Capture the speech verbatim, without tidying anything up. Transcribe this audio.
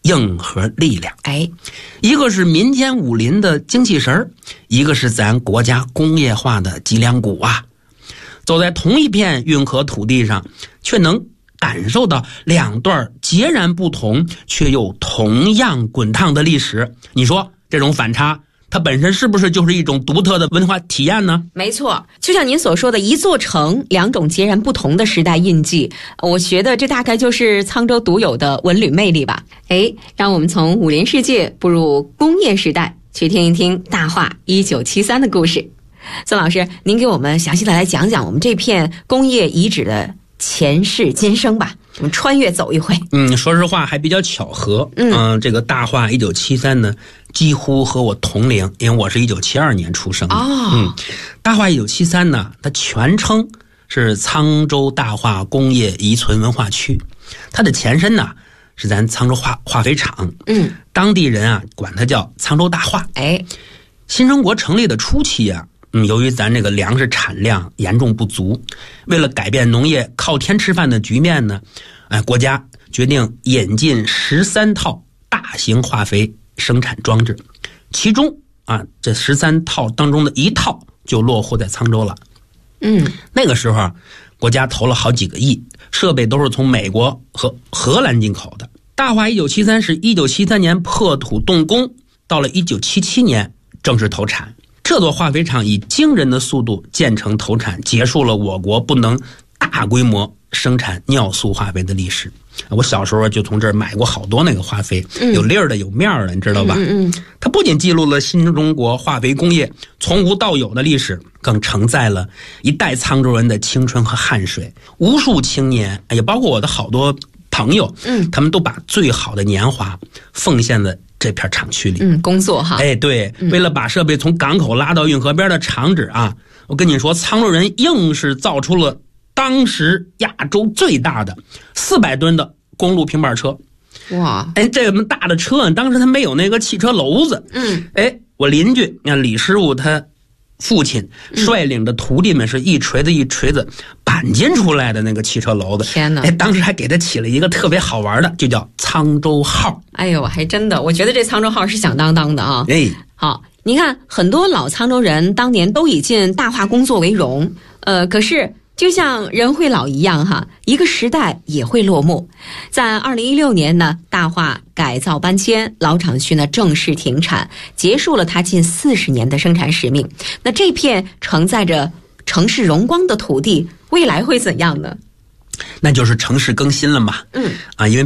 硬核力量。 哎， 一个是民间武林的精气神，一个是咱国家工业化的脊梁骨啊。走在同一片运河土地上，却能感受到两段截然不同却又同样滚烫的历史。你说这种反差，它本身是不是就是一种独特的文化体验呢？ 没错，就像您所说的，一座城，两种截然不同的时代印记，我觉得这大概就是沧州独有的文旅魅力吧。哎，让我们从武林世界步入工业时代，去听一听大话一九七三的故事。孙老师，您给我们详细的来讲讲我们这片工业遗址的前世今生吧，我们穿越走一回。 嗯，说实话还比较巧合。 嗯、 呃，这个大话一九七三呢，几乎和我同龄，因为我是一九七二年出生的。 哦， 嗯，大话一九七三呢，它全称是沧州大话工业遗存文化区，它的前身呢是咱沧州化化肥厂。 嗯， 当地人啊管它叫沧州大话。 哎， 新中国成立的初期啊。嗯，由于咱这个粮食产量严重不足，为了改变农业靠天吃饭的局面呢，哎，国家决定引进十三套大型化肥生产装置，其中啊，这十三套当中的一套就落户在沧州了。 嗯， 那个时候国家投了好几个亿，设备都是从美国和荷兰进口的。大话一九七三是一九七三年破土动工，到了一九七七年正式投产。这座化肥厂以惊人的速度建成投产，结束了我国不能大规模生产尿素化肥的历史。我小时候就从这儿买过好多那个化肥， 嗯、 有粒儿的有面儿的，你知道吧？ 嗯嗯， 它不仅记录了新中国化肥工业从无到有的历史，更承载了一代沧州人的青春和汗水。无数青年，也包括我的好多朋友， 嗯， 他们都把最好的年华奉献在这片厂区里。 嗯，工作哈。 哎，对，为了把设备从港口拉到运河边的厂址啊，我跟你说，沧州人硬是造出了当时亚洲最大的四百吨的公路平板车。 哇， 哎，这么大的车，当时他没有那个汽车楼子。 嗯， 哎，我邻居那李师傅他父亲率领着徒弟们是一锤子一锤子板金出来的那个汽车楼子。 天哪！ 哎，当时还给他起了一个特别好玩的，就叫沧州号。 哎呦，还真的，我觉得这沧州号是响当当的啊。 哎， 好，你看很多老沧州人当年都以进大化工作为荣，呃，可是就像人会老一样哈，一个时代也会落幕。在二零一六年呢，大化改造搬迁，老厂区呢正式停产，结束了它近四十年的生产使命。那这片承载着城市荣光的土地，未来会怎样呢？ 那就是城市更新了嘛。 嗯， 啊，因为